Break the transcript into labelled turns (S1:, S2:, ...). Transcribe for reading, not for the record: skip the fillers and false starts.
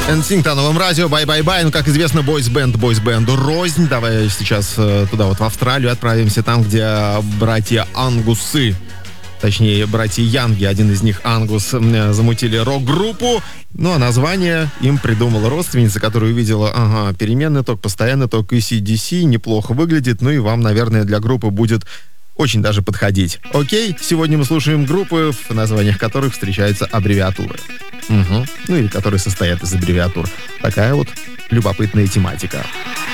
S1: NSYNC на Новом радио, бай-бай-бай. Ну, как известно, бойс-бенду рознь. Давай сейчас туда вот в Австралию отправимся, там, где братья Ангусы, точнее, братья Янги, один из них Ангус, замутили рок-группу. Ну, а название им придумала родственница, которая увидела, переменный ток, постоянный ток, AC/DC, неплохо выглядит, ну и вам, наверное, для группы будет очень даже подходить. Окей, сегодня мы слушаем группы, в названиях которых встречаются аббревиатуры. Ну, или которые состоят из аббревиатур. Такая вот любопытная тематика.